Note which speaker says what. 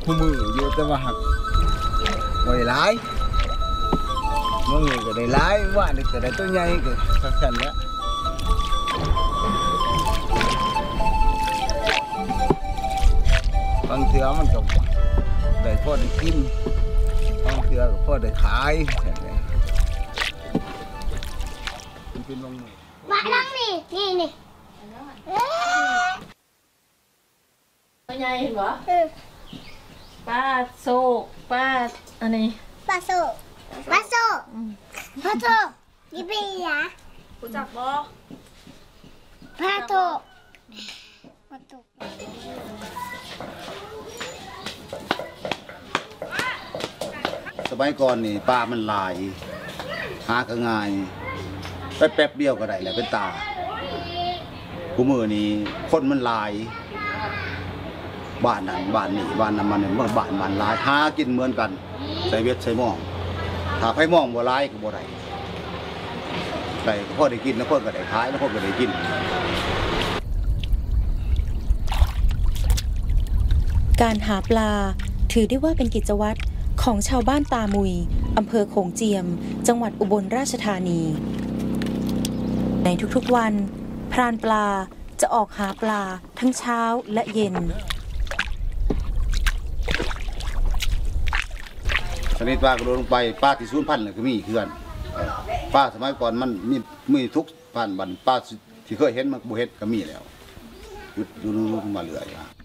Speaker 1: คู่มืออยู่แต่ว่าหักบ่ได้หลายมื้อก็ได้หลายว่านี่ก็ได้ตัวใหญ่ก็สั่นๆแล้วบางเทื่อมันก็ได้พอได้กินบางเทื่อก็พอได้ขายสั่นแหละมันเป็นบางมื้อ
Speaker 2: มานั่งนี่
Speaker 3: ตัวใหญ่เห็นบ่ ป้าโซกป้าอันนี้
Speaker 2: ปลาโซนี่เป็นยา
Speaker 3: รู้จักบ่
Speaker 2: ปลาโซ
Speaker 4: สมัยก่อนนี่ปลามันหลายหาก็ง่ายไปแป๊บเดียวก็ได้แหละเป็นตาผู้มือนี้คนมันหลายบ้านนั้นบ้านนี้บ้านนั้นมันเนี่ยบ้านมันหลายหากินเหมือนกันใส่เวทใส่หม้องถ้าไผหม้องบ่หลายก็บ่ได้ได้ก็พอได้กินแล้วคนก็ได้ขายแล้วคนก็ได้กิน
Speaker 5: การหาปลาถือได้ว่าเป็นกิจวัตรของชาวบ้านตามุยอำเภอโขงเจียมจังหวัดอุบลราชธานีในทุกๆวันพรานปลาจะออกหาปลาทั้งเช้าและเย็น
Speaker 4: ชนิดปลากระโดดลงไปปลาที่สูญพันธุ์เลยก็มีคือกันปลาสมัยก่อนมันมีทุกพันธุ์บันปลาที่เคยเห็นมันบ่เห็นก็มีแล้วอยู่มาเรื่อย